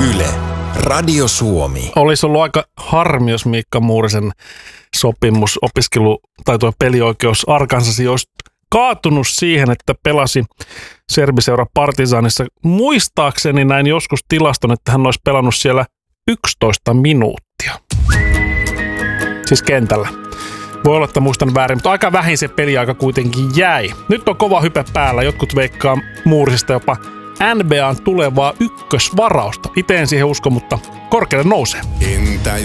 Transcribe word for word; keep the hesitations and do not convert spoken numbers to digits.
Yle, Radio Suomi. Olisi ollut aika harmi, jos Miikka Muurisen sopimus, opiskelu tai tuo pelioikeus Arkansasiin olisi kaatunut siihen, että pelasi serbiseura Partizanissa. Muistaakseni näin joskus tilaston, että hän olisi pelannut siellä yksitoista minuuttia. Siis kentällä. Voi olla, että muistan väärin, mutta aika vähin se peliaika kuitenkin jäi. Nyt on kova hype päällä. Jotkut veikkaa Muurisesta jopa N B A:n tulevaa ykkösvarausta. Itse en siihen usko, mutta korkealle nousee. Entä